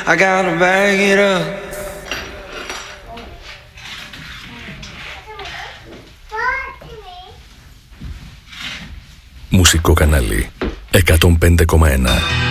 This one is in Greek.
I gotta bag it up. Μουσικό κανάλι 105,1.